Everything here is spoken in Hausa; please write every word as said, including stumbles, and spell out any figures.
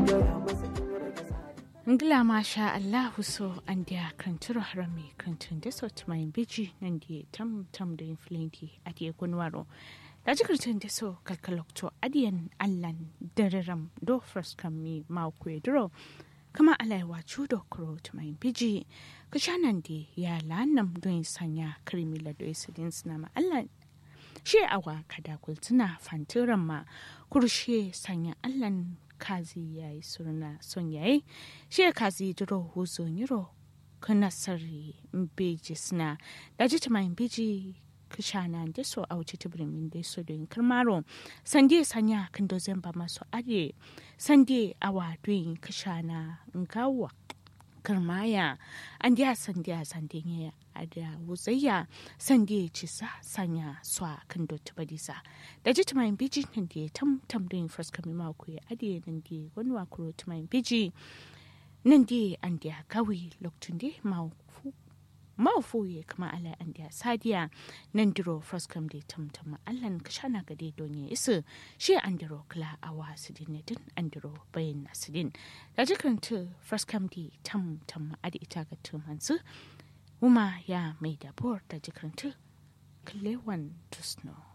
Ngila masha Allahu so an dia kranturo harami krantun da so mai biji nan di tam tam da influenti a di gunwaro da ji krantun da so kalkalokto adiyan allan dararam do first kami ma ku dro kama alaiwa chudo kro to mai biji kashanan di ya lanam don sanya krimila do isidin ma allan she awa kada kultuna fantiran ma kurshe sanya allan kazi ya yi surna son yayi shi kazi duro huzo niro kana sarri mbeji sna da jita mai mbeji kishana da so auci tibrimin da so don karmaro sande sanya kan dozen ba masu ade sande awa doyin kishana ngawa karmaya an dia sande sande ne ada wuzayya sande ci sa sanya swa kan dotti badisa da ji tumayin biji nan da tam tam din first kami mako ya ade nan da wani wakuro tumayin biji nan da an da kawi lokacin da mawfu mawfu ya kama ala an da sadiya nan diro first kam da tam tam allan kashana gade don ya isa shi an diro kala awa sidin ne din an diro bayan nasidin da jikanta first kam da tam tam ade ita ga tumansu Uma ya mai da buwar da jikaranta kalewan tusno.